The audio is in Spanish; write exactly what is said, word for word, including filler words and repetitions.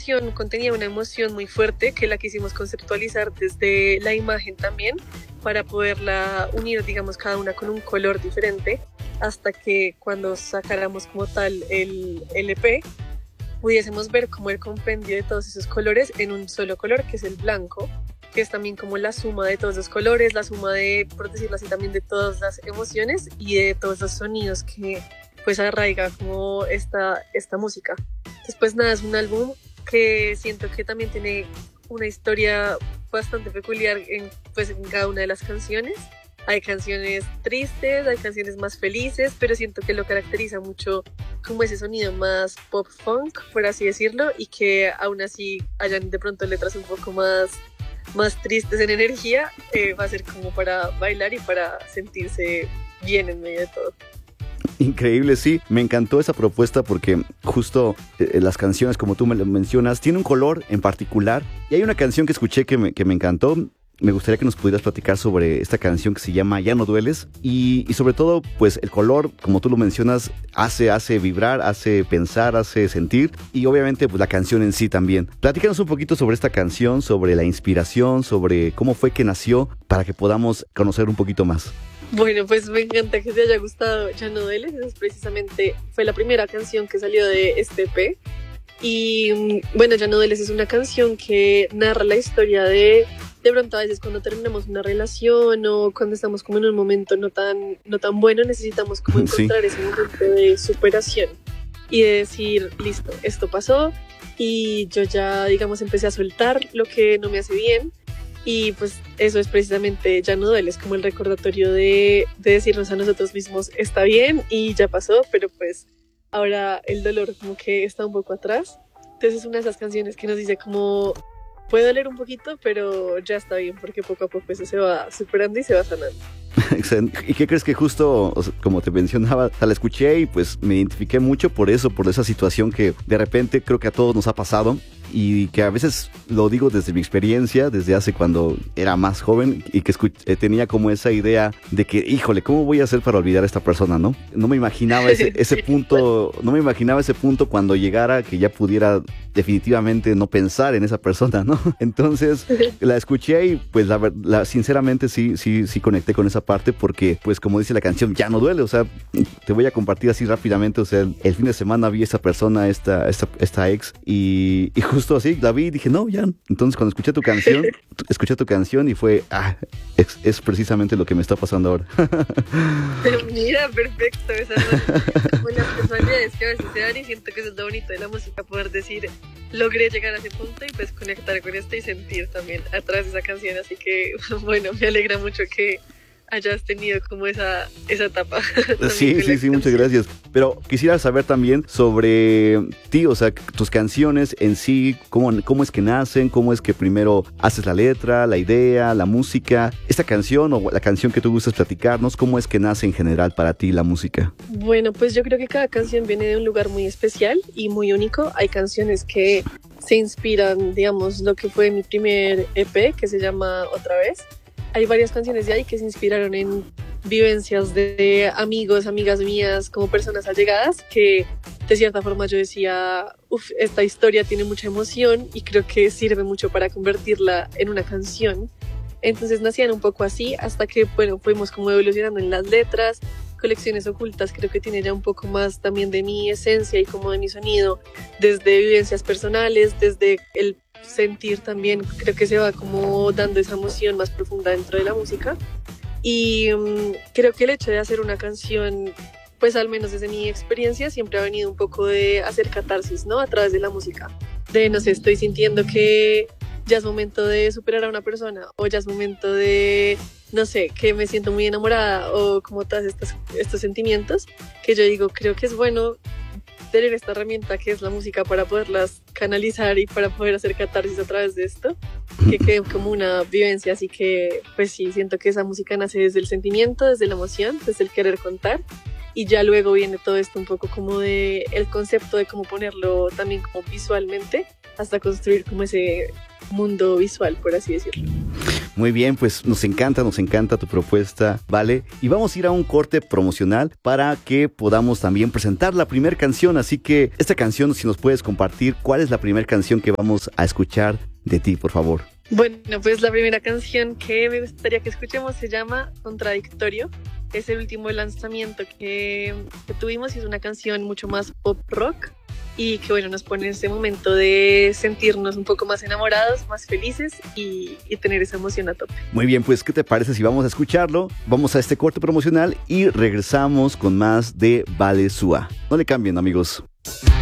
canción contenía una emoción muy fuerte que la quisimos conceptualizar desde la imagen también para poderla unir, digamos, cada una con un color diferente, hasta que cuando sacáramos como tal el L P pudiésemos ver como el compendio de todos esos colores en un solo color, que es el blanco, que es también como la suma de todos los colores, la suma de, por decirlo así, también de todas las emociones y de todos los sonidos que pues arraiga como esta, esta música. Entonces pues nada, es un álbum que siento que también tiene una historia bastante peculiar en, pues, en cada una de las canciones. Hay canciones tristes, hay canciones más felices, pero siento que lo caracteriza mucho como ese sonido más pop funk, por así decirlo, y que aún así hayan de pronto letras un poco más, más tristes en energía, eh, va a ser como para bailar y para sentirse bien en medio de todo. Increíble, sí, me encantó esa propuesta porque justo eh, las canciones, como tú me lo mencionas, tiene un color en particular, y hay una canción que escuché que me, que me encantó. Me gustaría que nos pudieras platicar sobre esta canción que se llama Ya no dueles, y, y sobre todo, pues el color, como tú lo mencionas, hace, hace vibrar, hace pensar, hace sentir, y obviamente pues la canción en sí también. Platícanos un poquito sobre esta canción, sobre la inspiración, sobre cómo fue que nació, para que podamos conocer un poquito más. Bueno, pues me encanta que te haya gustado Ya no dueles, es precisamente, fue la primera canción que salió de este E P, y bueno, Ya no dueles es una canción que narra la historia de de pronto a veces cuando terminamos una relación o cuando estamos como en un momento no tan, no tan bueno, necesitamos como encontrar sí. ese momento de superación y de decir, listo, esto pasó y yo ya, digamos, empecé a soltar lo que no me hace bien, y pues eso es precisamente Ya no duele, es como el recordatorio de, de decirnos a nosotros mismos, está bien y ya pasó, pero pues ahora el dolor como que está un poco atrás. Entonces es una de esas canciones que nos dice como, puede doler un poquito, pero ya está bien, porque poco a poco eso se va superando y se va sanando. ¿Y qué crees que justo, como te mencionaba, la escuché y pues me identifiqué mucho por eso, por esa situación que de repente creo que a todos nos ha pasado, y que a veces lo digo desde mi experiencia, desde hace cuando era más joven, y que escuch- tenía como esa idea de que, híjole, ¿cómo voy a hacer para olvidar a esta persona, no? No me imaginaba ese, ese punto, no me imaginaba ese punto cuando llegara, que ya pudiera definitivamente no pensar en esa persona, ¿no? Entonces la escuché y pues la, la sinceramente sí, sí, sí conecté con esa parte, porque pues como dice la canción, ya no duele. O sea, te voy a compartir así rápidamente, o sea, el, el fin de semana vi a esta persona, esta, esta, esta ex, y, y justo así la vi y dije, no, ya. Entonces cuando escuché tu canción, escuché tu canción y fue, ah, es, es precisamente lo que me está pasando ahora. Mira, perfecto, esas son como las personalidades que a veces se dan, y siento que eso es lo bonito de la música, poder decir, logré llegar a ese punto y pues conectar con esto y sentir también a través de esa canción. Así que bueno, me alegra mucho que hayas tenido como esa, esa etapa. Sí, sí, sí, muchas gracias. Pero quisiera saber también sobre ti, o sea, tus canciones en sí, cómo, cómo es que nacen, cómo es que primero haces la letra, la idea, la música. Esta canción o la canción que tú gustas platicarnos, ¿cómo es que nace en general para ti la música? Bueno, pues yo creo que cada canción viene de un lugar muy especial y muy único. Hay canciones que se inspiran, digamos, lo que fue mi primer E P, que se llama Otra Vez. Hay varias canciones de ahí que se inspiraron en vivencias de amigos, amigas mías, como personas allegadas, que de cierta forma yo decía, uff, esta historia tiene mucha emoción y creo que sirve mucho para convertirla en una canción. Entonces nacían un poco así, hasta que bueno, fuimos como evolucionando en las letras. Colecciones Ocultas creo que tiene ya un poco más también de mi esencia y como de mi sonido, desde vivencias personales, desde el sentir también, creo que se va como dando esa emoción más profunda dentro de la música. Y um, creo que el hecho de hacer una canción, pues al menos desde mi experiencia, siempre ha venido un poco de hacer catarsis, ¿no? A través de la música, de no sé, estoy sintiendo que ya es momento de superar a una persona, o ya es momento de, no sé, que me siento muy enamorada, o como todos estos, estos sentimientos, que yo digo, creo que es bueno tener esta herramienta que es la música para poderlas canalizar y para poder hacer catarsis a través de esto, que quede como una vivencia. Así que pues sí, siento que esa música nace desde el sentimiento, desde la emoción, desde el querer contar, y ya luego viene todo esto un poco como de el concepto de cómo ponerlo también como visualmente, hasta construir como ese mundo visual, por así decirlo. Muy bien, pues nos encanta, nos encanta tu propuesta, ¿vale? Y vamos a ir a un corte promocional para que podamos también presentar la primera canción. Así que esta canción, si nos puedes compartir, ¿cuál es la primera canción que vamos a escuchar de ti, por favor? Bueno, pues la primera canción que me gustaría que escuchemos se llama Contradictorio. Es el último lanzamiento que, que tuvimos y es una canción mucho más pop rock y que bueno, nos pone en ese momento de sentirnos un poco más enamorados, más felices y, y tener esa emoción a tope. Muy bien, pues ¿qué te parece si vamos a escucharlo? Vamos a este corte promocional y regresamos con más de Vale Sua. No le cambien, amigos.